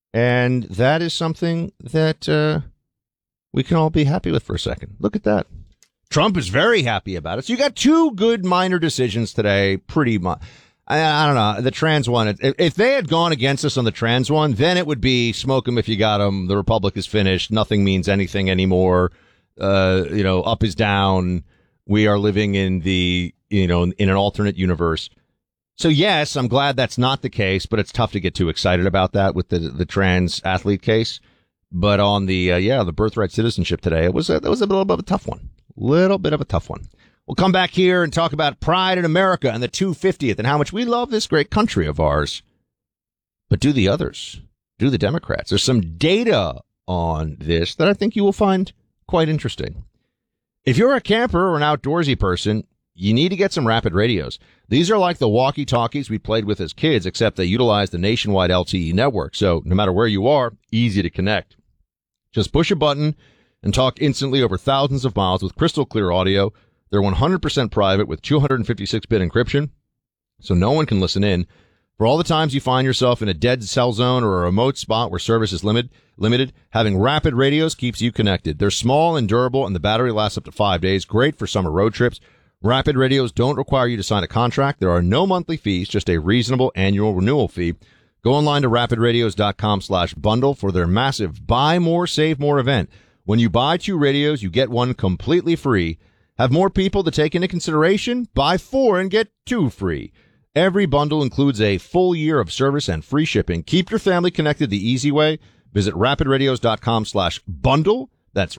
And that is something that we can all be happy with for a second. Look at that. Trump is very happy about it. So you got two good minor decisions today, pretty much. I don't know. The trans one, if they had gone against us on the trans one, then it would be smoke them if you got them. The Republic is finished. Nothing means anything anymore. Up is down. We are living in in an alternate universe. So, yes, I'm glad that's not the case, but it's tough to get too excited about that with the trans athlete case. But on the birthright citizenship today, that was a little bit of a tough one. Little bit of a tough one. We'll come back here and talk about pride in America and the 250th and how much we love this great country of ours. But do the others, do the Democrats. There's some data on this that I think you will find quite interesting. If you're a camper or an outdoorsy person, you need to get some Rapid radios. These are like the walkie-talkies we played with as kids, except they utilize the nationwide LTE network. So no matter where you are, easy to connect. Just push a button and talk instantly over thousands of miles with crystal clear audio. They're 100% private with 256-bit encryption, so no one can listen in. For all the times you find yourself in a dead cell zone or a remote spot where service is limited, having Rapid radios keeps you connected. They're small and durable, and the battery lasts up to 5 days. Great for summer road trips. Rapid radios don't require you to sign a contract. There are no monthly fees, just a reasonable annual renewal fee. Go online to rapidradios.com/bundle for their massive Buy More, Save More event. When you buy 2 radios, you get one completely free. Have more people to take into consideration? Buy 4 and get 2 free. Every bundle includes a full year of service and free shipping. Keep your family connected the easy way. Visit rapidradios.com/bundle. That's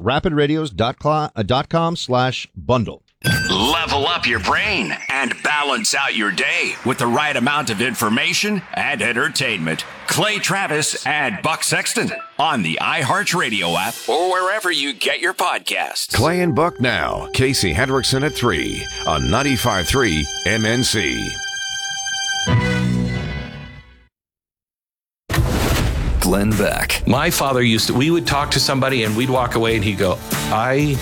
rapidradios.com/bundle. Level up your brain and balance out your day with the right amount of information and entertainment. Clay Travis and Buck Sexton on the iHeartRadio app or wherever you get your podcasts. Clay and Buck now. Casey Hendrickson at 3 on 95.3 MNC. Glenn Beck. My father we would talk to somebody and we'd walk away and he'd go, I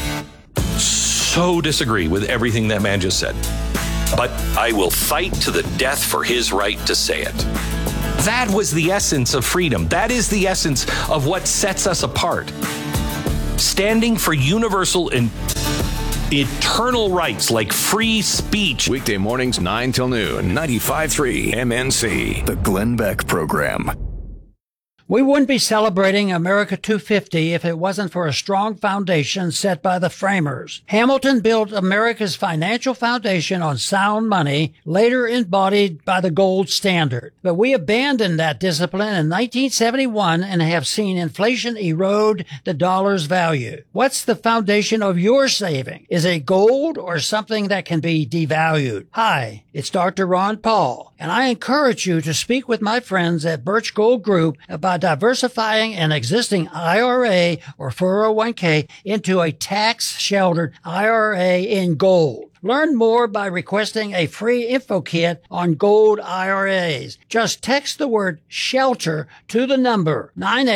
so disagree with everything that man just said, but I will fight to the death for his right to say it. That was the essence of freedom. That is the essence of what sets us apart. Standing for universal and eternal rights like free speech. Weekday mornings 9 till noon, 95.3 MNC. The Glenn Beck Program. We wouldn't be celebrating America 250 if it wasn't for a strong foundation set by the framers. Hamilton built America's financial foundation on sound money, later embodied by the gold standard. But we abandoned that discipline in 1971 and have seen inflation erode the dollar's value. What's the foundation of your saving? Is it gold or something that can be devalued? Hi, it's Dr. Ron Paul, and I encourage you to speak with my friends at Birch Gold Group about diversifying an existing IRA or 401k into a tax-sheltered IRA in gold. Learn more by requesting a free info kit on gold IRAs. Just text the word SHELTER to the number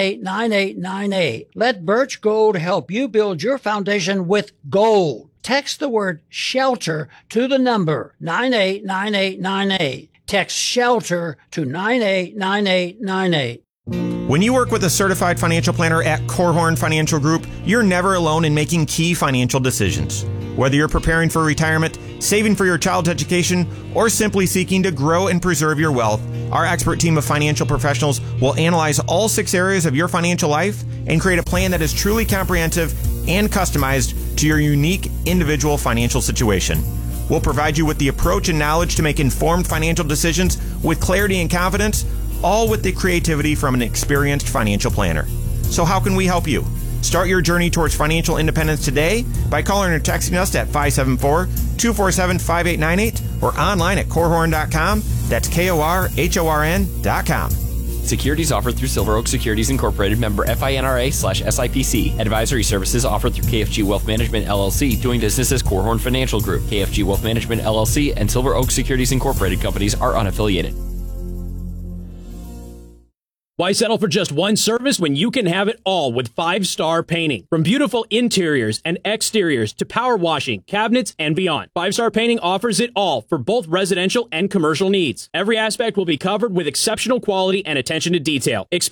989898. Let Birch Gold help you build your foundation with gold. Text the word SHELTER to the number 989898. Text SHELTER to 989898. When you work with a certified financial planner at Korhorn Financial Group, you're never alone in making key financial decisions. Whether you're preparing for retirement, saving for your child's education, or simply seeking to grow and preserve your wealth, our expert team of financial professionals will analyze all 6 areas of your financial life and create a plan that is truly comprehensive and customized to your unique individual financial situation. We'll provide you with the approach and knowledge to make informed financial decisions with clarity and confidence, all with the creativity from an experienced financial planner. So how can we help you? Start your journey towards financial independence today by calling or texting us at 574-247-5898 or online at korhorn.com. That's KORHORN.com. Securities offered through Silver Oak Securities Incorporated, member FINRA/SIPC. Advisory services offered through KFG Wealth Management LLC, doing business as Korhorn Financial Group. KFG Wealth Management LLC and Silver Oak Securities Incorporated companies are unaffiliated. Why settle for just one service when you can have it all with 5 Star Painting? From beautiful interiors and exteriors to power washing, cabinets, and beyond, 5 Star Painting offers it all for both residential and commercial needs. Every aspect will be covered with exceptional quality and attention to detail.